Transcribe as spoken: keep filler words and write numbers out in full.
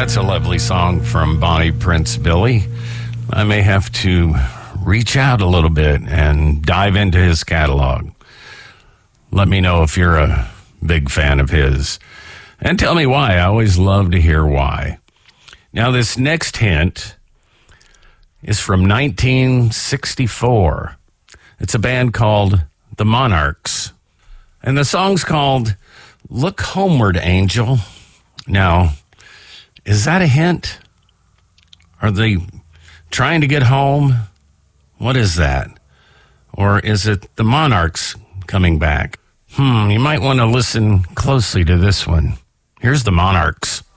That's a lovely song from Bonnie Prince Billy. I may have to reach out a little bit and dive into his catalog. Let me know if you're a big fan of his. And tell me why. I always love to hear why. Now, this next hint is from nineteen sixty-four. It's a band called The Monarchs. And the song's called Look Homeward, Angel. Now, is that a hint? Are they trying to get home? What is that? Or is it the Monarchs coming back? Hmm, you might want to listen closely to this one. Here's the Monarchs.